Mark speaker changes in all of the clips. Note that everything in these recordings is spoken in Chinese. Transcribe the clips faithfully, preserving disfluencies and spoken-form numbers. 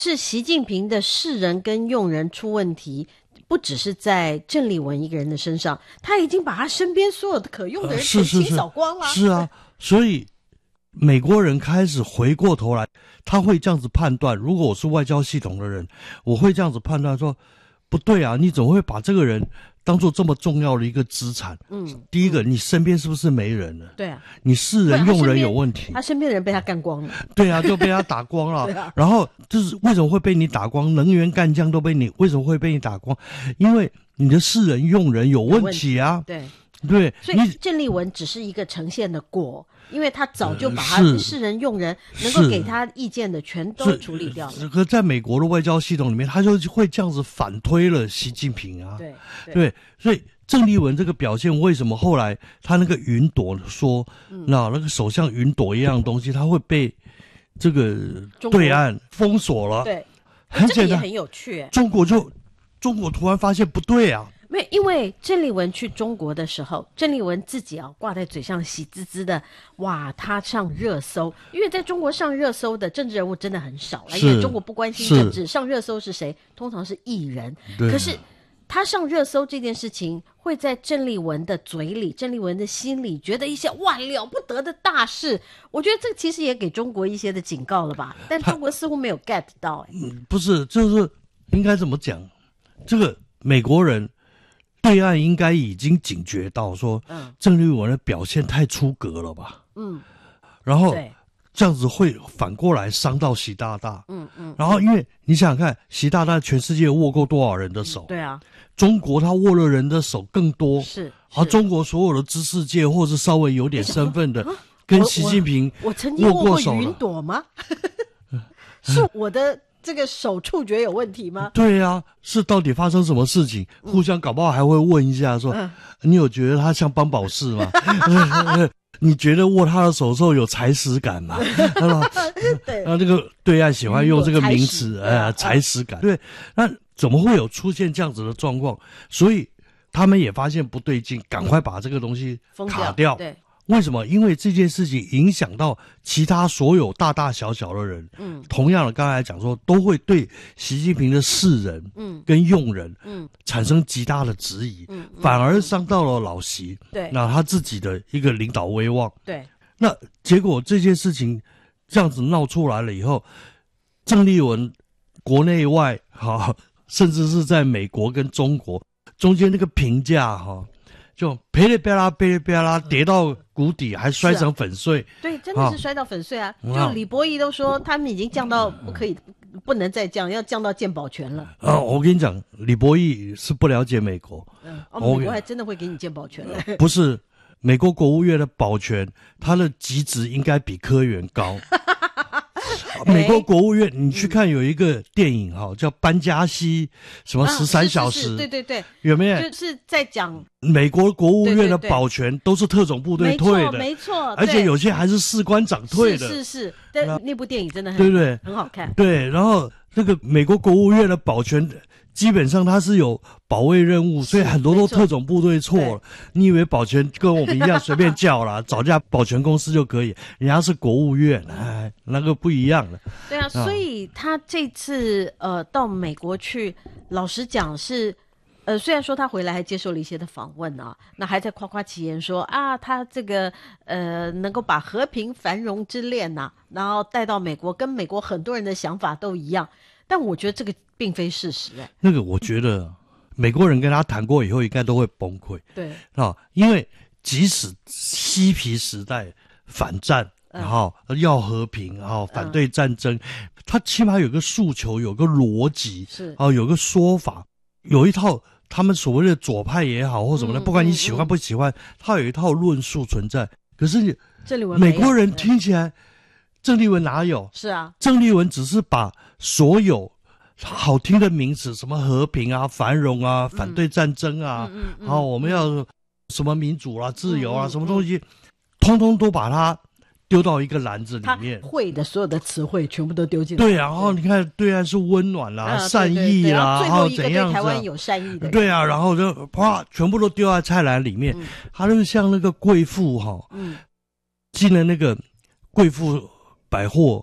Speaker 1: 是习近平的世人跟用人出问题，不只是在郑丽文一个人的身上，他已经把他身边所有的可用的人全清扫光了。
Speaker 2: 呃、是, 是, 是, 是啊，所以美国人开始回过头来，他会这样子判断，如果我是外交系统的人，我会这样子判断说，不对啊，你怎么会把这个人当作这么重要的一个资产？嗯，第一个，你身边是不是没人了？
Speaker 1: 对啊，
Speaker 2: 你世人用人有问题。
Speaker 1: 他身边的人被他干光了。
Speaker 2: 对啊，就被他打光了。
Speaker 1: 啊、
Speaker 2: 然后就是为什么会被你打光？能源干将都被你，为什么会被你打光？因为你的世人用人有问题啊。
Speaker 1: 对
Speaker 2: 对，
Speaker 1: 所以郑丽文只是一个呈现的果，因为他早就把他世人用人能够给他意见的全都处理掉了。
Speaker 2: 可在美国的外交系统里面，他就会这样子反推了习近平啊。
Speaker 1: 对 对,
Speaker 2: 对，所以郑丽文这个表现，为什么后来他那个云朵说，嗯、那那个首相云朵一样东西，他会被这个对岸封锁了？
Speaker 1: 对，
Speaker 2: 很简单，
Speaker 1: 这个也很有趣。
Speaker 2: 中国就中国突然发现不对啊。
Speaker 1: 没，因为郑丽文去中国的时候，郑丽文自己啊挂在嘴上喜滋滋的，哇，他上热搜。因为在中国上热搜的政治人物真的很少了，因为中国不关心政治，上热搜是谁？通常是艺人。可是他上热搜这件事情，会在郑丽文的嘴里、郑丽文的心里觉得一些哇了不得的大事。我觉得这其实也给中国一些的警告了吧？但中国似乎没有 get 到、欸。
Speaker 2: 嗯，不是，就是应该怎么讲？这个美国人。对岸应该已经警觉到说，嗯，郑丽文的表现太出格了吧？嗯，然后这样子会反过来伤到习大大。嗯嗯，然后因为你想想看，习大大全世界握过多少人的手？
Speaker 1: 嗯、对啊，
Speaker 2: 中国他握了人的手更多。
Speaker 1: 是，
Speaker 2: 而中国所有的知识界或是稍微有点身份的，跟习近平
Speaker 1: 我曾经握过云朵吗？是我的。这个手触觉有问题吗？
Speaker 2: 对啊，是到底发生什么事情？嗯、互相搞不好还会问一下说，嗯、你有觉得他像帮宝适吗？你觉得握他的手的时候有踩屎感吗？对，那这个对岸喜欢用这个名词，呃，踩屎感。对，那怎么会有出现这样子的状况？所以他们也发现不对劲，赶快把这个东西卡掉。
Speaker 1: 对。
Speaker 2: 为什么？因为这件事情影响到其他所有大大小小的人。嗯，同样的，刚才讲说，都会对习近平的世人，嗯，跟用人，嗯，产生极大的质疑，嗯，反而伤到了老习，
Speaker 1: 对，
Speaker 2: 那他自己的一个领导威望，
Speaker 1: 对。
Speaker 2: 那结果这件事情这样子闹出来了以后，郑丽文国内外哈，甚至是在美国跟中国中间那个评价哈。就噼里啪啦噼里啪啦跌到谷底，还摔成粉碎。
Speaker 1: 啊、对，真的是摔到粉碎啊！啊就李博弈都说他们已经降到不可以，不能再降，要降到健保权了。
Speaker 2: 啊，我跟你讲，李博弈是不了解美国。
Speaker 1: 嗯，哦，美国还真的会给你健保权了。
Speaker 2: 不是，美国国务院的保全，它的级值应该比科员高。美国国务院，你去看有一个电影哈，叫班加西什么十三小时，
Speaker 1: 啊、是是是对对对，
Speaker 2: 有没有？
Speaker 1: 就是在讲
Speaker 2: 美国国务院的保全都是特种部队退的，
Speaker 1: 没错，没错，
Speaker 2: 而且有些还是士官长退的，
Speaker 1: 是是是。但那部电影真的很
Speaker 2: 对对
Speaker 1: 很好看，
Speaker 2: 对。然后那个美国国务院的保全。基本上他是有保卫任务，所以很多都特种部队错了。你以为保全跟我们一样随便叫啦，找家保全公司就可以？人家是国务院，哎，那个不一样的。
Speaker 1: 对啊，所以他这次呃到美国去，老实讲是，呃虽然说他回来还接受了一些的访问啊，那还在夸夸其言说啊，他这个呃能够把和平繁荣之恋呐、啊，然后带到美国，跟美国很多人的想法都一样。但我觉得这个并非事实哎、欸。
Speaker 2: 那个我觉得美国人跟他谈过以后，应该都会崩溃。
Speaker 1: 对
Speaker 2: 啊，因为即使嬉皮时代反战，然后要和平，然后反对战争，嗯、他起码有个诉求，有个逻辑，
Speaker 1: 是
Speaker 2: 啊，有个说法，有一套他们所谓的左派也好或什么的，嗯、不管你喜欢不喜欢，他、嗯、有一套论述存在。可是你美国人听起来。郑丽文哪有？
Speaker 1: 是啊，
Speaker 2: 郑丽文只是把所有好听的名词，什么和平啊、繁荣啊、嗯、反对战争啊，嗯嗯嗯、然后我们要什么民主啊、自由啊，嗯、什么东西，通通都把它丢到一个篮子里面。
Speaker 1: 他会的所有的词汇全部都丢进来。
Speaker 2: 对啊，然后你看，对岸是温暖啦、啊、善意啦，
Speaker 1: 然后
Speaker 2: 怎样子、啊？
Speaker 1: 台湾有善意的。
Speaker 2: 对啊，然后就啪，全部都丢在菜篮里面。嗯、他就像那个贵妇哈，嗯，进了那个贵妇。百货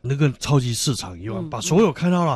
Speaker 2: 那个超级市场一样，
Speaker 1: 嗯
Speaker 2: 把所有看到了